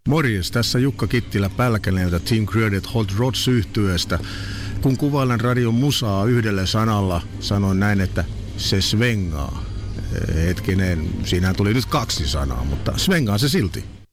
Morjes, tässä Jukka Kittilä Pälkäneeltä Team Created Hot Rods -yhtyeestä. Kun kuvailen radion musaa yhdellä sanalla, sanoin näin, että se svengaa. Hetkinen, siinä tuli nyt 2 sanaa, mutta svengaa se silti.